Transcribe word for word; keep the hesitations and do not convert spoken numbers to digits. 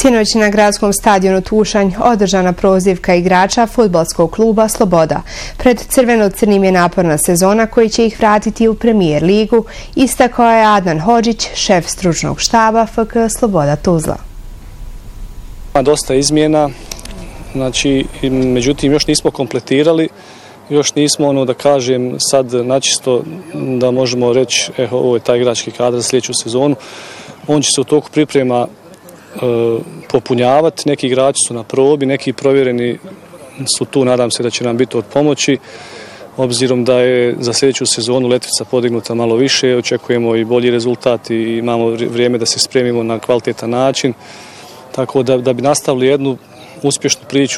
Sinoć na gradskom stadionu Tušanj održana prozivka igrača fudbalskog kluba Sloboda. Pred crveno-crnim je naporna sezona koji će ih vratiti u Premijer ligu, istakao je Adnan Hodžić, šef stručnog štaba F K Sloboda Tuzla. Dosta izmjena, znači, međutim još nismo kompletirali, još nismo, ono da kažem, sad načisto da možemo reći eh, ovo je taj igrački kadar za sljedeću sezonu. On će se u toku priprema e, popunjavati, neki igrači su na probi, neki provjereni su tu, nadam se da će nam biti od pomoći. Obzirom da je za sljedeću sezonu letvica podignuta malo više, očekujemo i bolji rezultat i imamo vrijeme da se spremimo na kvalitetan način. Tako da, da bi nastavili jednu uspješnu priču